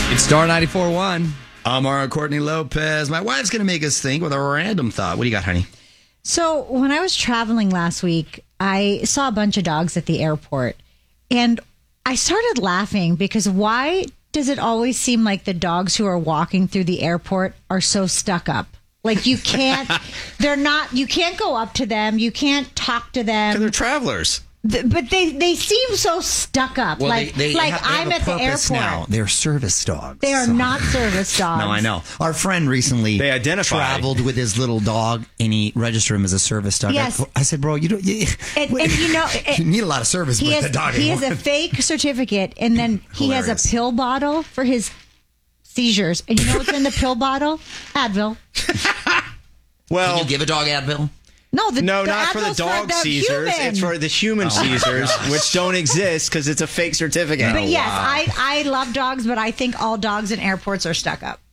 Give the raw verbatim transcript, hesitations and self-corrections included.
It's Star ninety-four point one. I'm Mara Courtney Lopez. My wife's going to make us think with a random thought. What do you got, honey? So when I was traveling last week, I saw a bunch of dogs at the airport. And I started laughing because why does it always seem like the dogs who are walking through the airport are so stuck up? Like you can't, they're not, you can't go up to them. You can't talk to them. They're travelers. But they, they seem so stuck up. Well, like they, they like have, they I'm have at a the purpose airport. now. They're service dogs. They are So- not service dogs. No, I know. Our friend recently They identify. traveled with his little dog, and he registered him as a service dog. Yes. I, I said, bro, you don't. You, And, and you know, you need a lot of service he with has, the dog. he has anymore. a fake certificate, and then he has Hilarious. a pill bottle for his seizures. And you know what's in the pill bottle? Advil. Well, Can you give a dog Advil? No, the, no, the not for the Advil's dog the seizures. human. It's for the human seizures, which don't exist because it's a fake certificate. But yes, I, I love dogs, but I think all dogs in airports are stuck up.